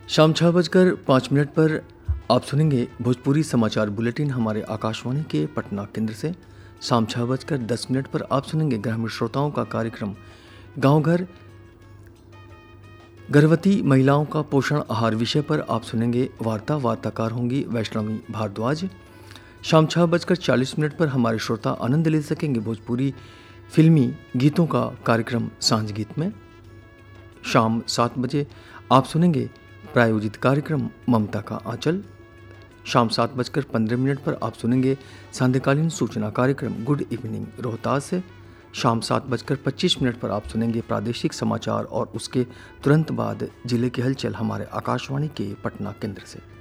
शाम 6:05 पर आप सुनेंगे भोजपुरी समाचार बुलेटिन हमारे आकाशवाणी के पटना केंद्र से। शाम 6:10 पर आप सुनेंगे ग्रामीण श्रोताओं का कार्यक्रम गांव घर। गर्भवती महिलाओं का पोषण आहार विषय पर आप सुनेंगे वार्ताकार होंगी वैष्णवी भारद्वाज। शाम 6:40 पर हमारे श्रोता आनंद ले सकेंगे भोजपुरी फिल्मी गीतों का कार्यक्रम सांझ गीत में। शाम 7 बजे आप सुनेंगे प्रायोजित कार्यक्रम ममता का आंचल। शाम 7:15 पर आप सुनेंगे सांध्यकालीन सूचना कार्यक्रम गुड इवनिंग रोहतास से। शाम 7:25 पर आप सुनेंगे प्रादेशिक समाचार और उसके तुरंत बाद जिले की हलचल हमारे आकाशवाणी के पटना केंद्र से।